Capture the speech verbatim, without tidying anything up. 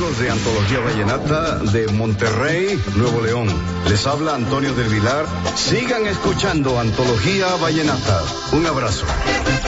amigos de Antología Vallenata de Monterrey, Nuevo León. Les habla Antonio del Vilar. Sigan escuchando Antología Vallenata. Un abrazo.